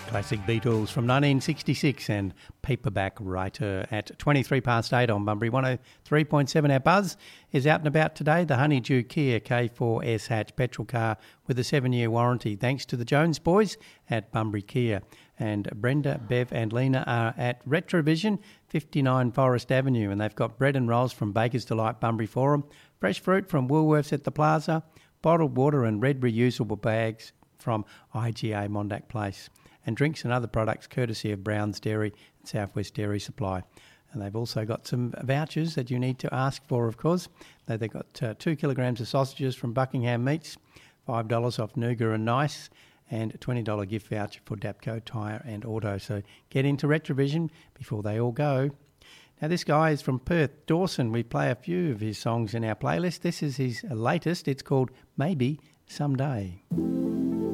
Classic Beatles from 1966 and Paperback Writer at 23 past 8 on Bunbury 103.7. Our buzz is out and about today. The Honeydew Kia K4S hatch petrol car with a 7-year warranty, thanks to the Jones boys at Bunbury Kia. And Brenda, Bev and Lena are at Retrovision, 59 Forest Avenue, and they've got bread and rolls from Baker's Delight Bunbury Forum, fresh fruit from Woolworths at the Plaza, bottled water and red reusable bags from IGA Mondack Place, and drinks and other products courtesy of Brown's Dairy and Southwest Dairy Supply. And they've also got some vouchers that you need to ask for, of course. They've got 2 kilograms of sausages from Buckingham Meats, $5 off Nougat and Nice, and a $20 gift voucher for Dapco Tyre and Auto. So get into Retrovision before they all go. Now, this guy is from Perth, Dawson. We play a few of his songs in our playlist. This is his latest. It's called Maybe Someday.